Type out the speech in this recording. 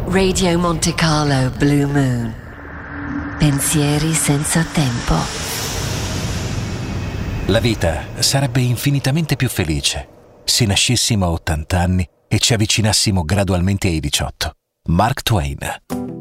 Radio Monte Carlo Blue Moon. Pensieri senza tempo. La vita sarebbe infinitamente più felice se nascessimo a 80 anni e ci avvicinassimo gradualmente ai 18. Mark Twain.